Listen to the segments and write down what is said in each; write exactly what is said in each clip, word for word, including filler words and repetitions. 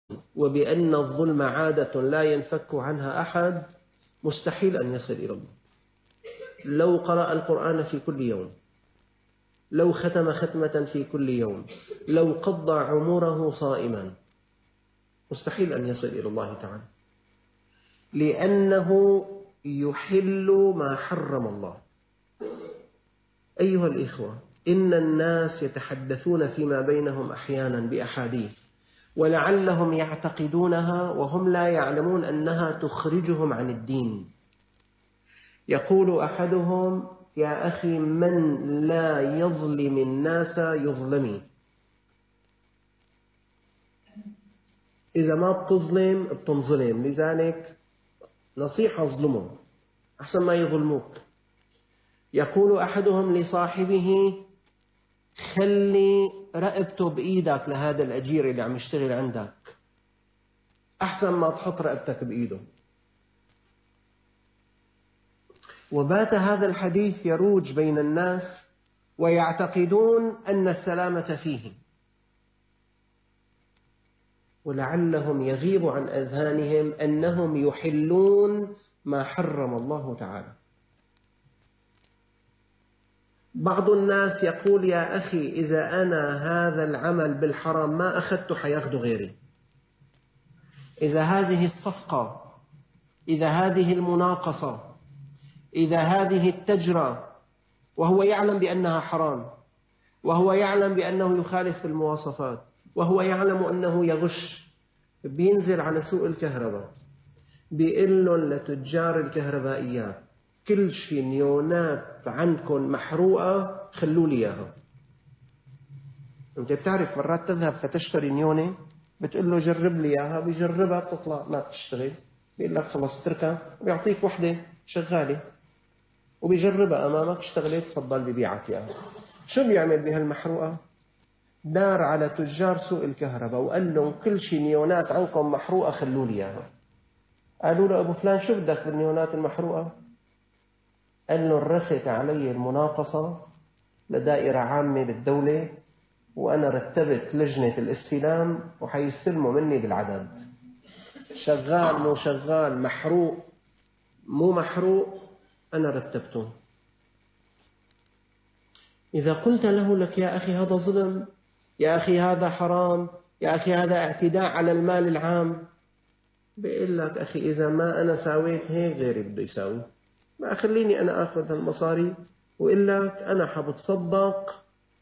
وبأن الظلم عادة لا ينفك عنها أحد، مستحيل أن يصل إلى الله. لو قرأ القرآن في كل يوم، لو ختم ختمة في كل يوم، لو قضى عمره صائما، مستحيل أن يصل إلى الله تعالى، لأنه يحل ما حرم الله. أيها الإخوة، إن الناس يتحدثون فيما بينهم أحيانا بأحاديث ولعلهم يعتقدونها وهم لا يعلمون أنها تخرجهم عن الدين. يقول أحدهم: يا أخي، من لا يظلم الناس يظلمي. إذا ما بتظلم بتنظلم، لذلك نصيحة ظلمهم أحسن ما يظلموك. يقول أحدهم لصاحبه: خلي رقبته بإيدك لهذا الأجير اللي عم يشتغل عندك، أحسن ما تحط رقبتك بإيده. وبات هذا الحديث يروج بين الناس ويعتقدون أن السلامة فيه، ولعلهم يغيب عن أذهانهم أنهم يحلون ما حرم الله تعالى. بعض الناس يقول: يا أخي، إذا أنا هذا العمل بالحرام ما أخذته حياخده غيري. إذا هذه الصفقة، إذا هذه المناقصة، إذا هذه التجرة، وهو يعلم بأنها حرام، وهو يعلم بأنه يخالف في المواصفات، وهو يعلم أنه يغش، بينزل على سوق الكهرباء بيقول لهم لتجار الكهربائيات: كل شي نيونات عندكم محروقة خلوا لي إياها. أنت بتعرف مرات تذهب فتشتري نيونة، بتقول له جرب لي إياها، بيجربها بتطلع ما بتشتغل، بيقول لك خلص اتركها، وبيعطيك وحدة شغالة وبيجربها أمامك، اشتغلت تفضل ببيعك إياها. شو بيعمل بهالمحروقة؟ دار على تجار سوق الكهرباء وقال لهم: كل شي نيونات عندكم محروقة خلوا لي إياها. قالوا له: أبو فلان شو بدك بالنيونات المحروقة؟ قال له: رست علي المناقصة لدائرة عامة بالدولة، وأنا رتبت لجنة الاستلام وحيستلموا مني بالعدد، شغال مو شغال، محروق مو محروق، أنا رتبته. إذا قلت له: لك يا أخي هذا ظلم، يا أخي هذا حرام، يا أخي هذا اعتداء على المال العام، بيقول لك: أخي، إذا ما أنا ساويت هيك غيري بده يساوي، ما خليني أنا أخذ هالمصاري، وإلا أنا حبتصدق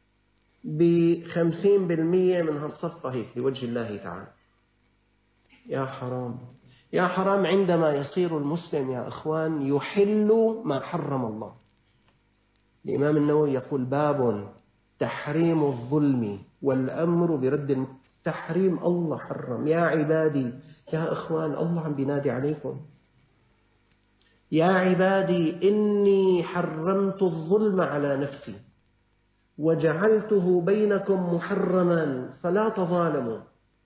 بخمسين بالمية من هالصفقة هيك لوجه الله تعالى. يا حرام، يا حرام عندما يصير المسلم يا إخوان يحل ما حرم الله. الإمام النووي يقول: باب تحريم الظلم والأمر برد تحريم. الله حرم. يا عبادي، يا إخوان، الله عم بينادي عليكم: يا عبادي إني حرمت الظلم على نفسي وجعلته بينكم محرما فلا تظالموا.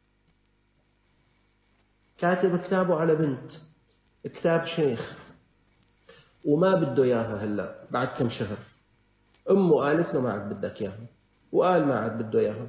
كاتب كتابه على بنت، كتاب شيخ، وما بده إياها هلأ بعد كم شهر. أمه قالت له: ما عاد بدك إياها، وقال ما عاد بده إياها.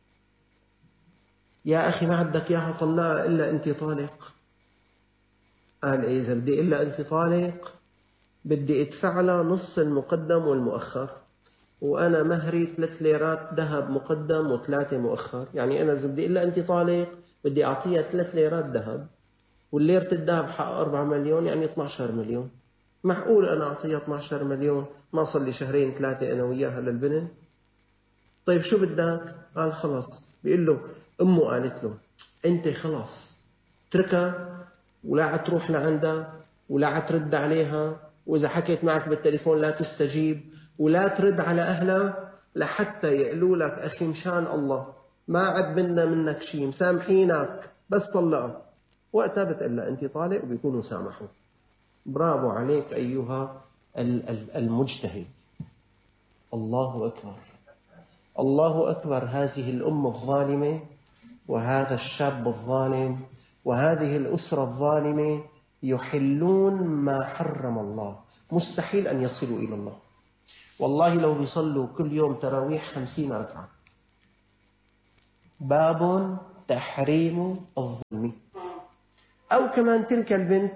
يا أخي، ما عدك إياها، طلقها إلا أنت طالق. قال: إيه، إذا بدي إلا أنت طالق بدي أدفع لها نص المقدم والمؤخر، وأنا مهري ثلاث ليرات ذهب مقدم وثلاثة مؤخر. يعني أنا إذا بدي إلا أنت طالق بدي أعطيها ثلاث ليرات ذهب، والليرة الذهب حق أربعة مليون، يعني اثني عشر مليون. معقول أنا أعطيها اثني عشر مليون ما صار لي شهرين ثلاثة أنا وياها للبنت؟ طيب شو بدك؟ قال: خلص. بيقول له: أمه قالت له: أنت خلص اتركها، ولا تروح لعندها، ولا ترد عليها، وإذا حكيت معك بالتليفون لا تستجيب، ولا ترد على أهلها لحتى يقولوا لك: أخي مشان الله ما عد بدنا منك شيء، مسامحينك، بس طلقها. وقتها بتقول لها أنت طالق، وبيكونوا سامحوا. برافو عليك أيها المجتهد. الله أكبر، الله أكبر. هذه الأم الظالمة، وهذا الشاب الظالم، وهذه الأسرة الظالمة يحلون ما حرم الله، مستحيل أن يصلوا إلى الله. والله لو بيصلوا كل يوم تراويح خمسين ركعة. باب تحريم الظلم. أو كمان تلك البنت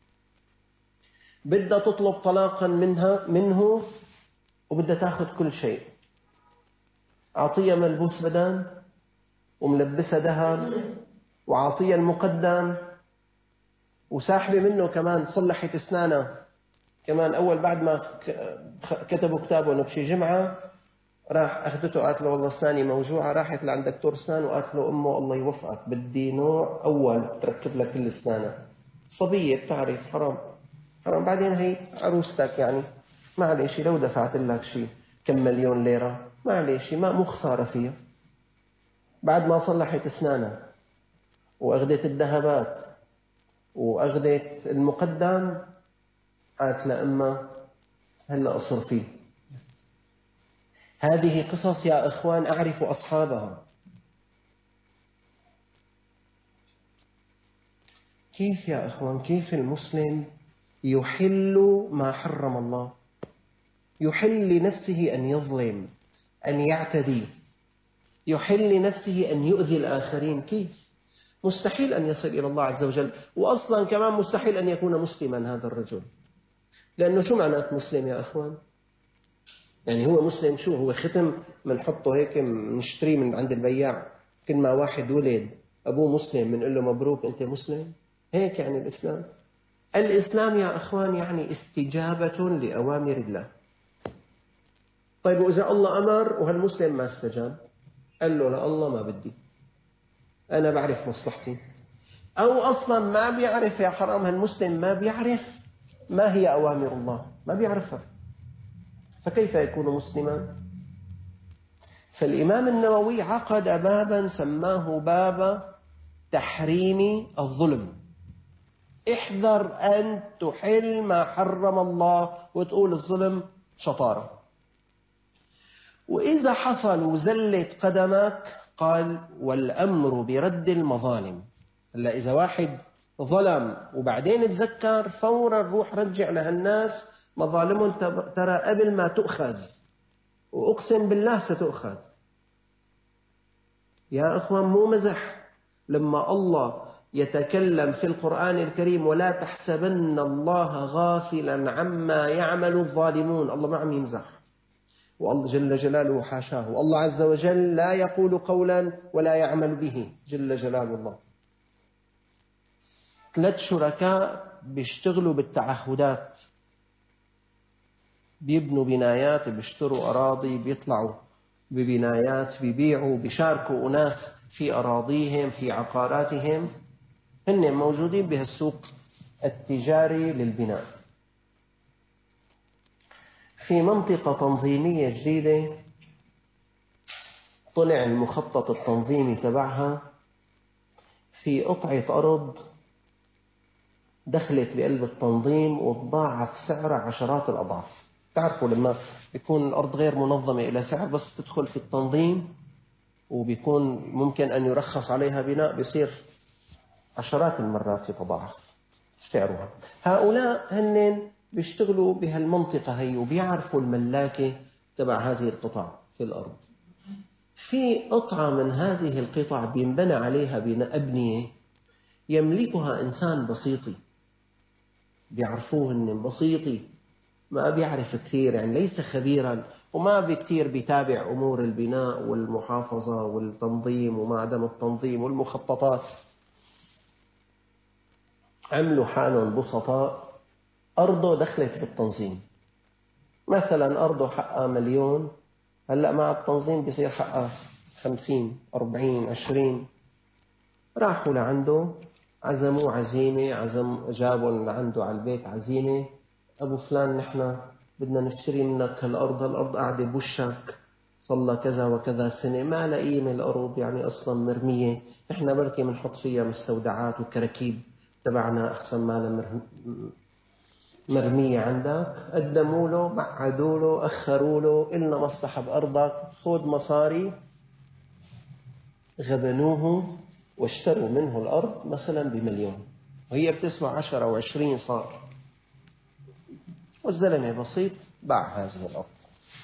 بدها تطلب طلاقا منها منه وبدها تاخذ كل شيء، أعطيها ملبوس بدن وملبسها ذهب وعاطيها المقدم وساحبة منه كمان صلحت أسنانها كمان. أول بعد ما كتبوا كتابه إنه بشي جمعة راح أخذته قالت له والله أسناني موجوعة، راحت لعند دكتور أسنان وقالت له أمه الله يوفقك بدي نوع أول تركب لك كل أسنانك. صبية بتعرف حرام حرام. بعدين هي عروستك يعني معلش لو دفعت لك شي كم مليون ليرة معلش ما مو خسارة فيها. بعد ما صلحت أسنانها وأخذت الذهبات وأخذت المقدم قالت لأمه هلأ أصرفي. هذه قصص يا إخوان أعرف أصحابها. كيف يا إخوان كيف المسلم يحل ما حرم الله، يحل لنفسه أن يظلم أن يعتدي، يحل لنفسه أن يؤذي الآخرين؟ كيف؟ مستحيل أن يصل إلى الله عز وجل. وأصلا كمان مستحيل أن يكون مسلما هذا الرجل. لأنه شو معنات مسلم يا أخوان؟ يعني هو مسلم شو؟ هو ختم منحطه هيك نشتريه من عند البياع، كل ما واحد ولد أبوه مسلم منقول له مبروك أنت مسلم؟ هيك يعني الإسلام؟ الإسلام يا أخوان يعني استجابة لأوامر الله. طيب وإذا الله أمر وهالمسلم ما استجاب قال له لا الله ما بدي أنا بعرف مصلحتي، أو أصلا ما بيعرف يا حرام هالمسلم ما بيعرف ما هي أوامر الله ما بيعرفها، فكيف يكون مسلما؟ فالإمام النووي عقد بابا سماه باب تحريم الظلم. احذر أن تحل ما حرم الله وتقول الظلم شطارة. وإذا حصل وزلت قدمك قال والأمر برد المظالم. هلا إذا واحد ظلم وبعدين تذكر فورا روح رجع لهالناس مظالمهم ترى قبل ما تؤخذ، وأقسم بالله ستؤخذ يا أخوان مو مزح. لما الله يتكلم في القرآن الكريم ولا تحسبن الله غافلا عما يعمل الظالمون، الله ما عم يمزح، والله جل جلاله حاشاه. والله عز وجل لا يقول قولا ولا يعمل به جل جلال الله. ثلاث شركاء بيشتغلوا بالتعهدات، بيبنوا بنايات، بيشتروا أراضي، بيطلعوا ببنايات، بيبيعوا، بيشاركوا أناس في أراضيهم في عقاراتهم، هن موجودين بهالسوق التجاري للبناء. في منطقة تنظيمية جديدة طلع المخطط التنظيمي تبعها في قطعة أرض دخلت بقلب التنظيم وتضاعف سعرها عشرات الأضعاف. تعرفوا لما بيكون الأرض غير منظمة إلى سعر بس تدخل في التنظيم وبيكون ممكن أن يرخص عليها بناء بيصير عشرات المرات يتضاعف سعرها. هؤلاء هن بيشتغلوا بهالمنطقة هي وبيعرفوا الملاكة تبع هذه القطع في الأرض. في قطعة من هذه القطع بينبنى عليها بناء أبنية يملكها إنسان بسيطي، بيعرفوه إن بسيطي ما بيعرف كثير يعني ليس خبيرا وما بكثير بيتابع أمور البناء والمحافظة والتنظيم وما عدم التنظيم والمخططات. عملوا حالهم بسطاء، أرضه دخلت بالتنظيم، مثلا أرضه حقها مليون، هلأ مع التنظيم بيصير حقها خمسين أربعين عشرين. راحوا لعنده عزموا عزيمة، عزم جابوا لعنده على البيت عزيمة، أبو فلان نحن بدنا نشتري منك هالأرض، الأرض قاعدة بوشك صلى كذا وكذا سنة ما لا قيمة الأرض يعني أصلا مرمية، نحن بركي بنحط فيها مستودعات وكراكيب تبعنا أحسن ما لها مرمية عندك. قدموا له بعدوا له أخروا له إلنا مصلحة بأرضك، خذ مصاري. غبنوه واشتروا منه الأرض مثلا بمليون وهي بتسوى عشرة أو عشرين صار، والزلمة بسيط باع هذه الأرض.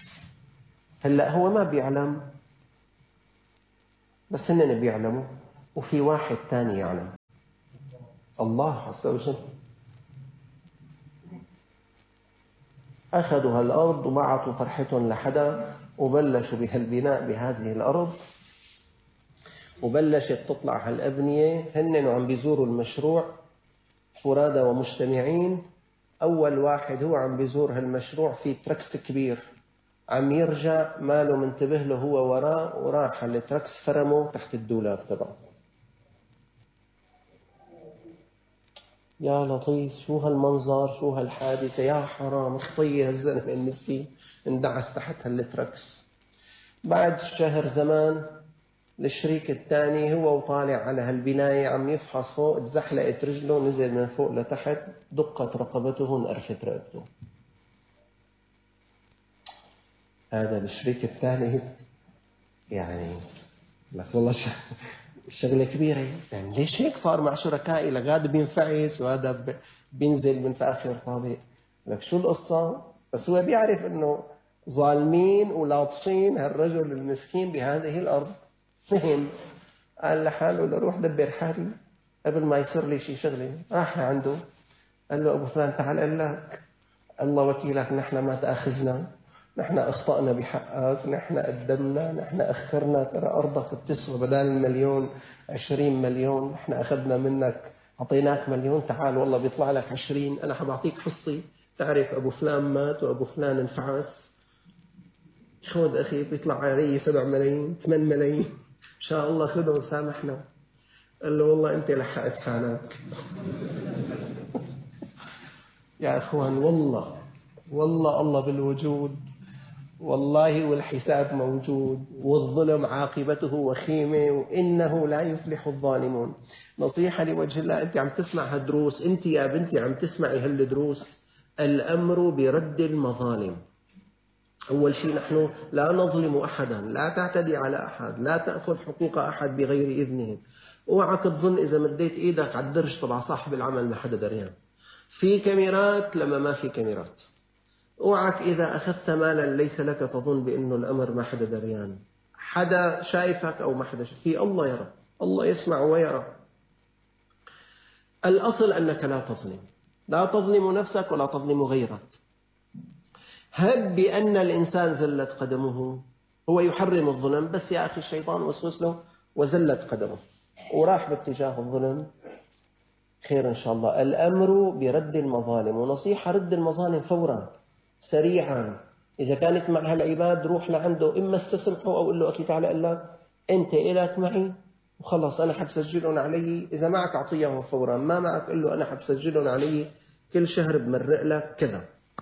هلأ هو ما بيعلم بس هن بيعلموا وفي واحد تاني يعلم، الله عز وجل. أخذوا هالأرض وبعثوا فرحتهم لحدا وبلشوا بهالبناء بهذه الأرض، وبلشت تطلع هالأبنية، هن وعم بيزوروا المشروع فرادى ومجتمعين. أول واحد هو عم بيزور هالمشروع في تركس كبير، عم يرجع ماله منتبه له هو وراء، وراح التركس فرمه تحت الدولاب تبعه. يا لطيف، شو هالمنظر، شو هالحادثة، يا حرام، خطية هالزلمة المسكين اندعس تحت هالتركس. بعد شهر زمان الشريك الثاني هو وطالع على هالبناية عم يفحص فوق، تزحلقت رجله، نزل من فوق لتحت، دقت رقبته، انقرفت رقبته. هذا الشريك الثاني يعني لك والله شغلة كبيرة، يعني ليش هيك صار مع شركائي؟ لك هذا بينفعس وهذا بينزل من فآخر طابق. لك شو القصة؟ بس هو بيعرف انه ظالمين ولاطشين هالرجل المسكين بهذه الأرض. فهم، قال لحاله لروح دبر حالي قبل ما يصير لي شي شغلة. راح عنده قال له أبو فلان تعال، قال لك الله وكيلك نحن ما تأخذنا، نحن أخطأنا بحقك، نحن قدمنا، نحن أخرنا، ترى أرضك بتسوى بدل المليون عشرين مليون، نحن أخذنا منك أعطيناك مليون، تعال والله بيطلع لك عشرين، أنا حبعطيك حصي. تعرف أبو فلان مات وأبو فلان انفعس، خذ أخي بيطلع علي سبع ملايين ثمان ملايين، إن شاء الله خذهم سامحنا. قال له والله أنت لحقت حالك. يا أخوان والله والله الله بالوجود، والله والحساب موجود، والظلم عاقبته وخيمة، وإنه لا يفلح الظالمون. نصيحة لوجه الله، أنت عم تسمع هالدروس، أنت يا بنتي عم تسمعي هالدروس، الأمر برد المظالم. أول شيء نحن لا نظلم أحدا، لا تعتدي على أحد، لا تأخذ حقوق أحد بغير إذنه. اوعك تظن إذا مديت إيدك على الدرج تبع صاحب العمل ما حدا دريان. في كاميرات لما ما في كاميرات. اوعك إذا أخذت مالا ليس لك تظن بأنه الأمر ما حدا دريان، حدا شايفك أو ما حدا شايف، في الله يرى، الله يسمع ويرى. الأصل أنك لا تظلم، لا تظلم نفسك ولا تظلم غيرك. هب بأن الإنسان زلت قدمه، هو يحرم الظلم، بس يا أخي الشيطان وسوس له وزلت قدمه وراح باتجاه الظلم، خير إن شاء الله. الأمر برد المظالم، ونصيحة رد المظالم فورا سريعا. إذا كانت مع هالعباد روح لعنده، إما استسمحه أو قل له أخي تعالى، قال لك أنت إلك معي وخلص أنا حبسجلهم علي، إذا معك أعطيهم فورا، ما معك قل له أنا حبسجلهم علي كل شهر بمرق لك كذا.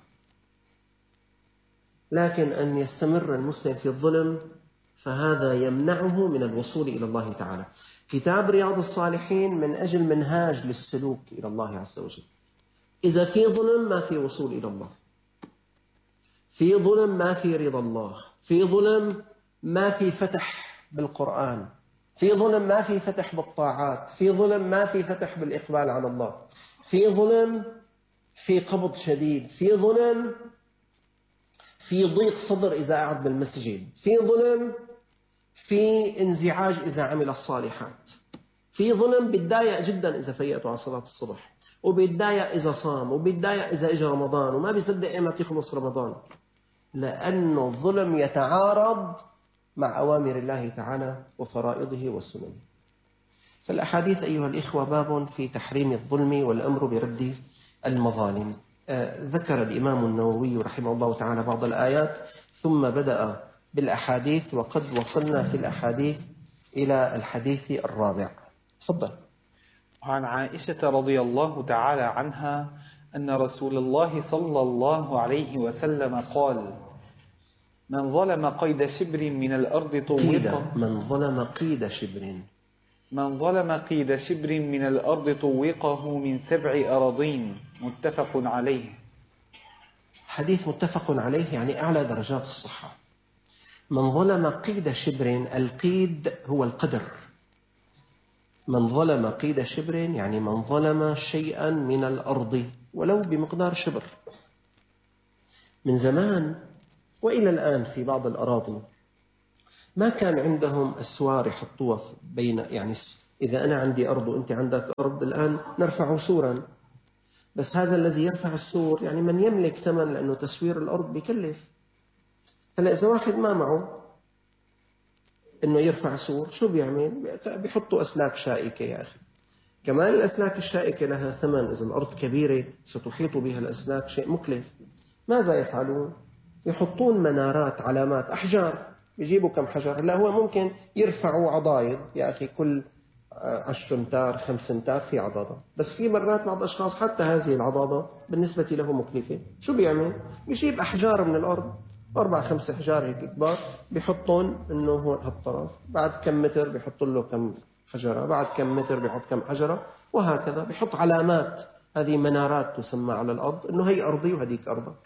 لكن أن يستمر المسلم في الظلم فهذا يمنعه من الوصول إلى الله تعالى. كتاب رياض الصالحين من أجل منهاج للسلوك إلى الله عز وجل. إذا في ظلم ما في وصول إلى الله، في ظلم ما في رضا الله، في ظلم ما في فتح بالقرآن، في ظلم ما في فتح بالطاعات، في ظلم ما في فتح بالإقبال على الله، في ظلم في قبض شديد، في ظلم في ضيق صدر إذا قعد بالمسجد، في ظلم في انزعاج إذا عمل الصالحات، في ظلم بيتضايق جدا إذا فيقته على صلاة الصبح، وبيتضايق إذا صام، وبيتضايق إذا إجا رمضان وما بيصدق إيمتى يخلص رمضان، لأنه الظلم يتعارض مع أوامر الله تعالى وفرائضه والسنن. فالأحاديث أيها الإخوة باب في تحريم الظلم والأمر برد المظالم. ذكر الإمام النووي رحمه الله تعالى بعض الآيات ثم بدأ بالأحاديث، وقد وصلنا في الأحاديث إلى الحديث الرابع. تفضل. عن عائشة رضي الله تعالى عنها أن رسول الله صلى الله عليه وسلم قال: من ظلم قيد شبر من الأرض طوقه من ظلم قيد شبر من ظلم قيد شبر من الأرض طوقه من سبع أراضين. متفق عليه. حديث متفق عليه، يعني أعلى درجات الصحة. من ظلم قيد شبر، القيد هو القدر. من ظلم قيد شبر يعني من ظلم شيئا من الأرض ولو بمقدار شبر. من زمان وإلى الآن في بعض الأراضي ما كان عندهم أسوار يحطوها بين، يعني إذا أنا عندي أرض وأنت عندك أرض، الآن نرفع سورا، بس هذا الذي يرفع السور يعني من يملك ثمن، لأنه تسوير الأرض بيكلف. هلا إذا واحد ما معه إنه يرفع سور، شو بيعمل؟ بيحطوا أسلاك شائكة. يا أخي كمان الأسلاك الشائكة لها ثمن، إذا الأرض كبيرة ستحيط بها الأسلاك شيء مكلف. ماذا يفعلون؟ يحطون منارات، علامات، أحجار، بيجيبوا كم حجر. لا هو ممكن يرفعوا عضايض، يا أخي كل عشر امتار خمس امتار في عضاضة، بس في مرات بعض الأشخاص حتى هذه العضاضة بالنسبة له مكلفة. شو بيعمل؟ بيجيب أحجار من الأرض، أربع خمس أحجار هيك كبار، بيحطون إنه هو هالطرف، بعد كم متر بيحط له كم حجرة، بعد كم متر بيحط كم حجرة، وهكذا بيحط علامات. هذه منارات تسمى على الأرض، إنه هي أرضي وهديك أرضك.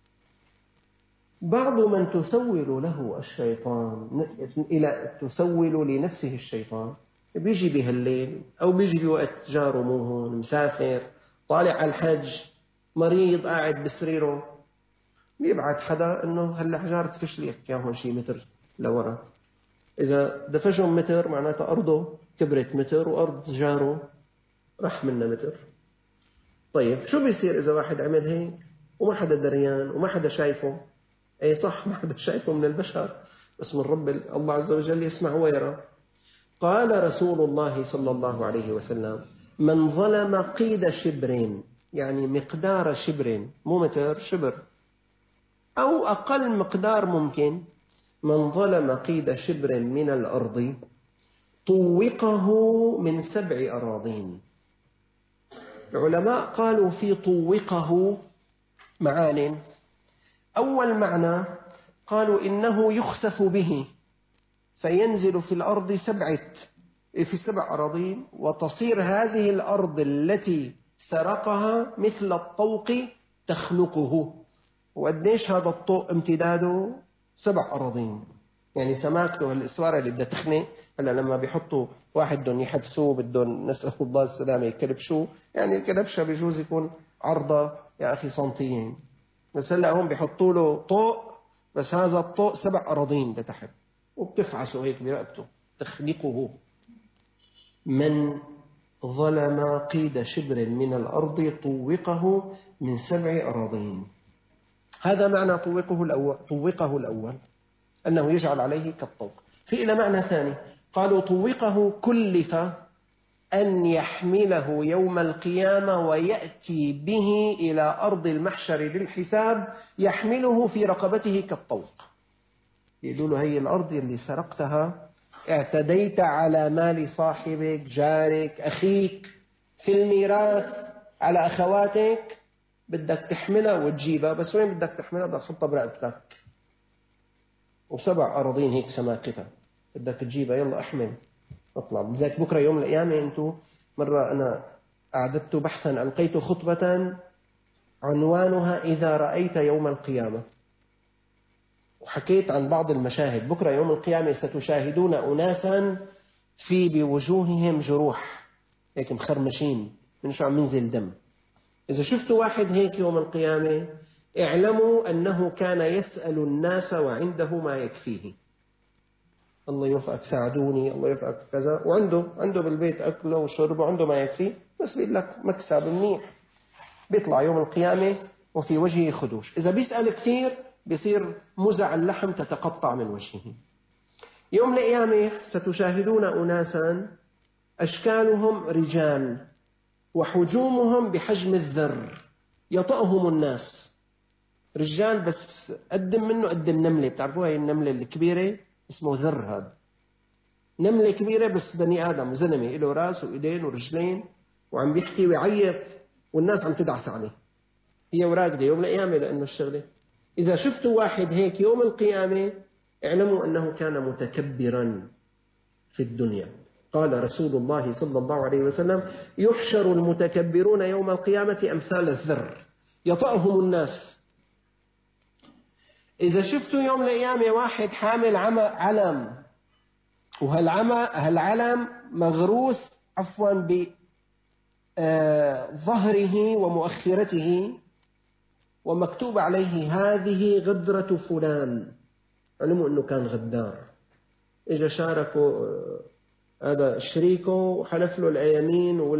بعض من تسول له الشيطان، إلى تسول لنفسه الشيطان، بيجي بهالليل أو بيجي بوقت جاره مو هون، مسافر، طالع على الحج، مريض، قاعد بسريره، بيبعت حدا إنه هالأحجار تفش لي إياها هون شي متر لورا. إذا دفشهم متر معناته أرضه كبرت متر وأرض جاره راح منها متر. طيب شو بيصير إذا واحد عمل هيك وما حدا دريان وما حدا شايفه؟ أي صح، ما حدا شايفه من البشر، بس من رب الله عز وجل يسمع ويرى. قال رسول الله صلى الله عليه وسلم: من ظلم قيد شبر، يعني مقدار شبر، مو متر، شبر، أو أقل مقدار ممكن، من ظلم قيد شبر من الأرض طوقه من سبع أراضين. العلماء قالوا في طوقه معان. أول معنى قالوا إنه يخسف به، فينزل في الأرض سبعة في سبع أراضين، وتصير هذه الأرض التي سرقها مثل الطوق تخنقه. وقديش هذا الطوق امتداده؟ سبع أراضين. يعني سماكته الإسوارة اللي بدها تخنق. هلا لما بيحطوا واحد بدهم يحبسوه، بدهم نسأل الله السلامة يكلبشوه، يعني الكلبشة بيجوز يكون عرضة يا أخي سنتيين، بس هلا هم بيحطوا له طوق، بس هذا الطوق سبع أراضين لتحت، وبتفعسه هيك برقبته تخنقه. من ظلم قيد شبر من الأرض طوقه من سبع أراضين. هذا معنى طوقه الأول. طوقه الأول أنه يجعل عليه كالطوق. في إلى معنى ثاني، قالوا طوقه كلف أن يحمله يوم القيامة ويأتي به إلى أرض المحشر للحساب، يحمله في رقبته كالطوق. يقولوا له هي الأرض اللي سرقتها، اعتديت على مال صاحبك، جارك، أخيك، في الميراث، على أخواتك، بدك تحملها وتجيبها، بس وين بدك تحملها؟ بدك تحطها برقبتك، وسبع أراضين هيك سماكتها بدك تجيبها، يلا أحمل اطلع. لذلك بكرة يوم القيامة أنتو، مرة أنا أعددت بحثا، ألقيت خطبة عنوانها إذا رأيت يوم القيامة، وحكيت عن بعض المشاهد. بكرة يوم القيامة ستشاهدون أناسا في بوجوههم جروح هيك مخرمشين من شو عم ينزل دم. إذا شفتوا واحد هيك يوم القيامة، اعلموا أنه كان يسأل الناس وعنده ما يكفيه. الله يوفقك، ساعدوني، الله يوفقك كذا، وعنده عنده بالبيت أكله وشربه، عنده ما يكفيه، بس بيقول لك مكسب منيح. بيطلع يوم القيامة وفي وجهه خدوش. إذا بيسأل كثير بيصير مزع اللحم تتقطع من وجهه. يوم القيامة ستشاهدون أناسا أشكالهم رجال وحجومهم بحجم الذر، يطأهم الناس. رجال بس قدم منه قد النملة، بتعرفوها هي النملة الكبيرة، اسمه ذر. هذا نملة كبيرة بس بني آدم، زلمة له راس وإيدين ورجلين، وعم بيحكي ويعيط والناس عم تدعس عليه. هي وراقدة يوم القيامة لأنه الشغلة. إذا شفتوا واحد هيك يوم القيامة، اعلموا أنه كان متكبرا في الدنيا. قال رسول الله صلى الله عليه وسلم: يحشر المتكبرون يوم القيامة أمثال الذر، يطأهم الناس. إذا شفتوا يوم القيامة واحد حامل علم، وهالعلم مغروس عفوا بظهره ومؤخرته، ومكتوب عليه هذه غدرة فلان، علموا أنه كان غدار. إذا شاركوا هذا شريكه وحلف له الأيمين